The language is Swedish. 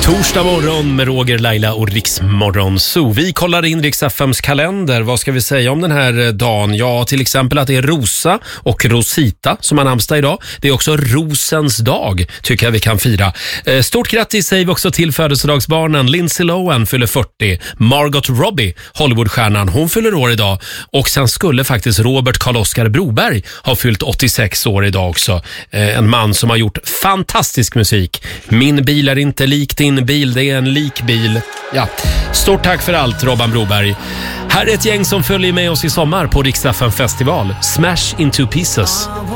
Torsdag morgon med Roger, Laila och Riksmorgon Zoo. Vi kollar in Rix FMs kalender. Vad ska vi säga om den här dagen? Ja, till exempel att det är Rosa och Rosita som har namnsdag idag. Det är också Rosens dag, tycker jag vi kan fira. Stort grattis säger vi också till födelsedagsbarnen. Lindsay Lohan fyller 40. Margot Robbie, Hollywoodstjärnan, hon fyller år idag. Och sen skulle faktiskt Robert Karl-Oskar Broberg ha fyllt 86 år idag också. En man som har gjort fantastisk musik. Min bil är inte lik din bil, det är en likbil. Ja, stort tack för allt, Robban Broberg. Här är ett gäng som följer med oss i sommar på Rix FM festival. Smash Into Pieces.